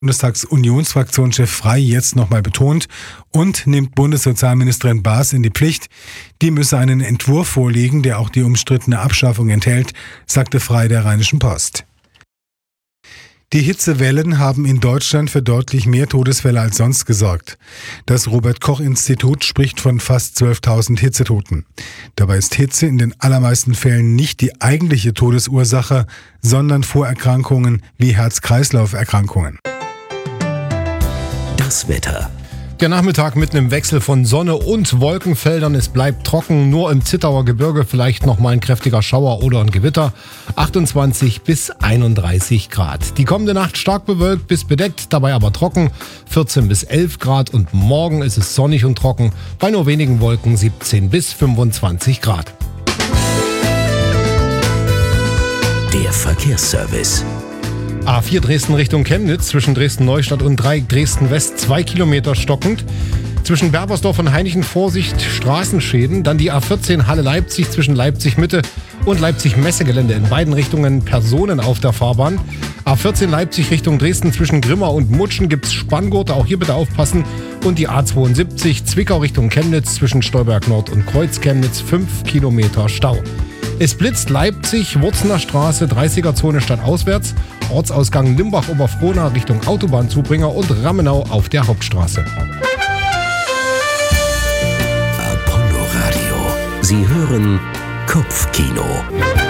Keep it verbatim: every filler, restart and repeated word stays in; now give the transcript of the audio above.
Bundestagsunionsfraktionschef Frey jetzt nochmal betont und nimmt Bundessozialministerin Baas in die Pflicht. Die müsse einen Entwurf vorlegen, der auch die umstrittene Abschaffung enthält, sagte Frey der Rheinischen Post. Die Hitzewellen haben in Deutschland für deutlich mehr Todesfälle als sonst gesorgt. Das Robert-Koch-Institut spricht von fast zwölftausend Hitzetoten. Dabei ist Hitze in den allermeisten Fällen nicht die eigentliche Todesursache, sondern Vorerkrankungen wie Herz-Kreislauf-Erkrankungen. Das Wetter. Der Nachmittag mit einem Wechsel von Sonne und Wolkenfeldern. Es bleibt trocken, nur im Zittauer Gebirge vielleicht noch mal ein kräftiger Schauer oder ein Gewitter. achtundzwanzig bis einunddreißig Grad. Die kommende Nacht stark bewölkt bis bedeckt, dabei aber trocken, vierzehn bis elf Grad. Und morgen ist es sonnig und trocken, bei nur wenigen Wolken siebzehn bis fünfundzwanzig Grad. Der Verkehrsservice. A vier Dresden Richtung Chemnitz, zwischen Dresden-Neustadt und Dreieck Dresden-West zwei Kilometer stockend. Zwischen Berbersdorf und Hainichen Vorsicht, Straßenschäden. Dann die A vierzehn Halle-Leipzig zwischen Leipzig-Mitte und Leipzig-Messegelände. In beiden Richtungen Personen auf der Fahrbahn. A vierzehn Leipzig Richtung Dresden zwischen Grimma und Mutschen gibt's Spanngurte, auch hier bitte aufpassen. Und die A zweiundsiebzig Zwickau Richtung Chemnitz zwischen Stolberg Nord und Kreuz-Chemnitz fünf Kilometer Stau. Es blitzt Leipzig, Wurzener Straße, dreißiger-Zone stadtauswärts, Ortsausgang Limbach-Oberfrohna Richtung Autobahnzubringer und Rammenau auf der Hauptstraße. Apollo Radio. Sie hören Kopfkino.